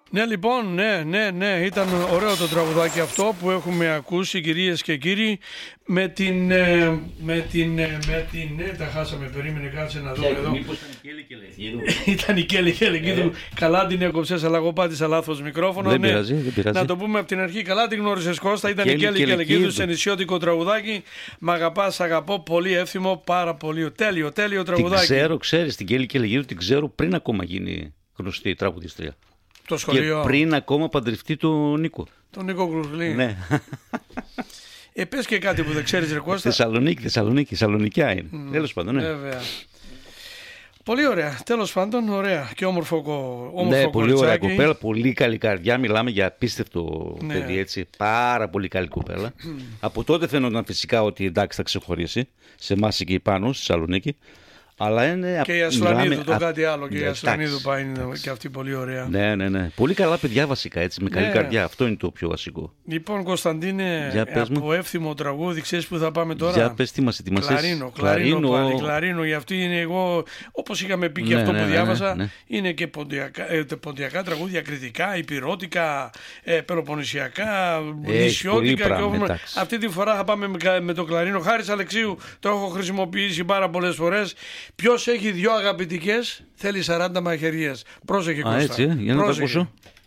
Ναι, λοιπόν, ναι, ήταν ωραίο το τραγουδάκι αυτό που έχουμε ακούσει, κυρίες και κύριοι, με την, τα χάσαμε, περίμενε, κάτσε να δω εδώ. Μήπως ήταν η Κέλη Κελεγίδου. Ήταν η Κέλη Κελεγίδου, καλά την έκοψες, αλλά εγώ πάτησα λάθος μικρόφωνο. Δεν πειράζει. Να το πούμε από την αρχή, καλά την γνώρισες Κώστα, ήταν η Κέλη Κελεγίδου σε νησιώτικο τραγουδάκι. Μ' αγαπάς, αγαπώ, πολύ εύθυμο, πάρα πολύ τέλειο τραγουδάκι. Ξέρεις, την Κέλη Κελεγίδου την ξέρω πριν ακόμα γίνει γνωστή τραγουδίστρια. Το σχολείο. Και πριν ακόμα παντρευτεί τον Νίκο. Τον Νίκο Κρουσλή. Ναι. Πες και κάτι που δεν ξέρεις, ρε Κώστα. Θεσσαλονικιά είναι. Τέλος πάντων, ναι. Βέβαια. Πολύ ωραία. Τέλος πάντων, ωραία. Και όμορφο ναι, πολύ κοριτσάκι. ωραία κοπέλα. Πολύ καλή καρδιά. Μιλάμε για απίστευτο παιδί, έτσι. Πάρα πολύ καλή κοπέλα. Από τότε φαίνονταν φυσικά ότι εντάξει θα ξεχωρίσει. Σε εμάς εκεί πάνω, στη Θεσσαλονίκη. Αλλά είναι, και η Ασλανίδου, το κάτι άλλο. Και η Ασλανίδου πάει και αυτή πολύ ωραία. Ναι. Πολύ καλά παιδιά βασικά, έτσι, με καλή καρδιά. Αυτό είναι το πιο βασικό. Λοιπόν, Κωνσταντίνε, από εύθυμο τραγούδι, ξέρεις που θα πάμε τώρα. Για πες τι μας ετοιμασες. Κλαρίνο, για αυτή είναι εγώ, όπως είχαμε πει και αυτό που διάβασα, είναι και ποντιακά τραγούδια, κριτικά, υπηρώτικα, πελοποννησιακά, νησιώτικα. Αυτή τη φορά θα πάμε με το κλαρίνο. Χάρης Αλεξίου, το έχω χρησιμοποιήσει πάρα πολλές φορές. Ποιος έχει δυο αγαπητικές θέλει 40 μαχαιριές. Πρόσεχε Κώστα. Έτσι, για να το ακούσω.